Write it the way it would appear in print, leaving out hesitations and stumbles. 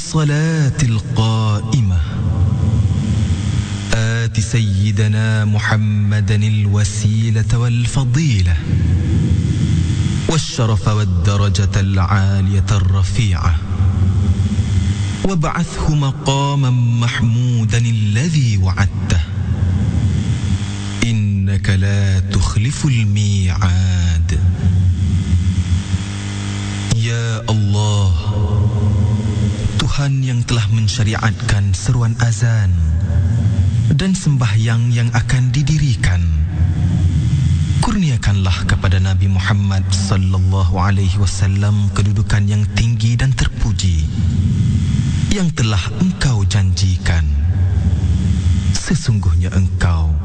الصلاة القائمة آت سيدنا محمدا الوسيلة والفضيلة والشرف والدرجة العالية الرفيعة وابعثه مقاما محمودا الذي وعدته إنك لا تخلف الميعاد. Ya Allah, Tuhan yang telah mensyariatkan seruan azan dan sembahyang yang akan didirikan, kurniakanlah kepada Nabi Muhammad sallallahu alaihi wasallam kedudukan yang tinggi dan terpuji yang telah Engkau janjikan. Sesungguhnya Engkau